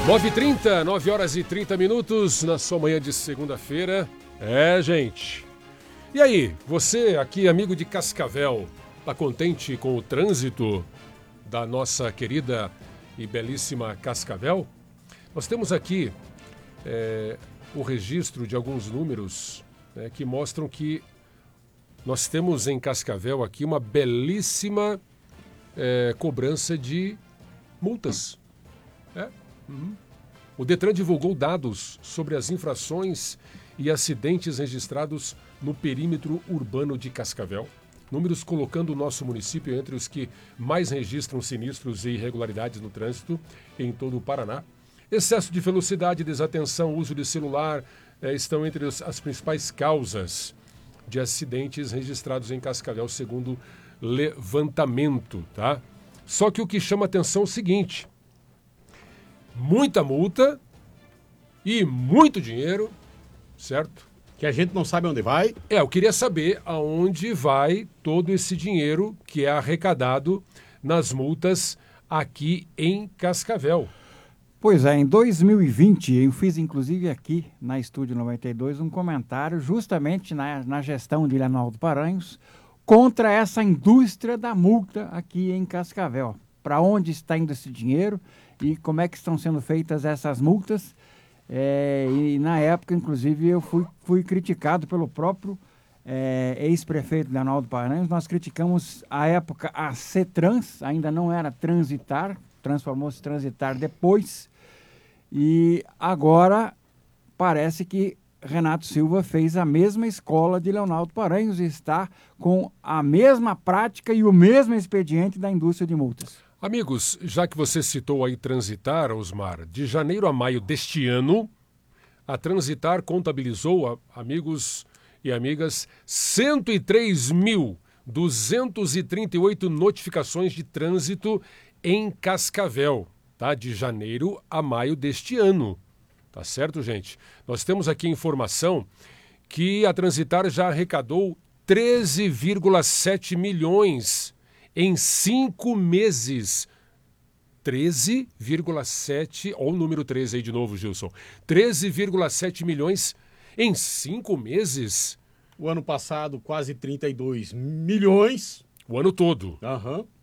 9h30, 9 horas e 30 minutos na sua manhã de segunda-feira. Gente. E aí, você aqui, amigo de Cascavel, tá contente com o trânsito da nossa querida e belíssima Cascavel? Nós temos aqui o registro de alguns números que mostram que nós temos em Cascavel aqui uma belíssima cobrança de multas. O Detran divulgou dados sobre as infrações e acidentes registrados no perímetro urbano de Cascavel. Números colocando o nosso município entre os que mais registram sinistros e irregularidades no trânsito em todo o Paraná. Excesso de velocidade, desatenção, uso de celular estão entre as principais causas de acidentes registrados em Cascavel, segundo levantamento, tá? Só que o que chama atenção é o seguinte: muita multa e muito dinheiro, certo? Que a gente não sabe onde vai. Eu queria saber aonde vai todo esse dinheiro que é arrecadado nas multas aqui em Cascavel. Pois é, em 2020 eu fiz inclusive aqui na Estúdio 92 um comentário justamente na gestão de Leonardo Paranhos contra essa indústria da multa aqui em Cascavel. Para onde está indo esse dinheiro e como é que estão sendo feitas essas multas. E na época, inclusive, eu fui criticado pelo próprio ex-prefeito Leonardo Paranhos. Nós criticamos à época a CETRANS, ainda não era Transitar, transformou-se Transitar depois. E agora parece que Renato Silva fez a mesma escola de Leonardo Paranhos e está com a mesma prática e o mesmo expediente da indústria de multas. Amigos, já que você citou aí Transitar, Osmar, de janeiro a maio deste ano, a Transitar contabilizou, amigos e amigas, 103.238 notificações de trânsito em Cascavel, tá? De janeiro a maio deste ano. Tá certo, gente? Nós temos aqui informação que a Transitar já arrecadou 13,7 milhões em 5 meses. 13,7, olha o número 13 aí de novo, Gilson. 13,7 milhões em 5 meses. O ano passado, quase 32 milhões. O ano todo. Aham.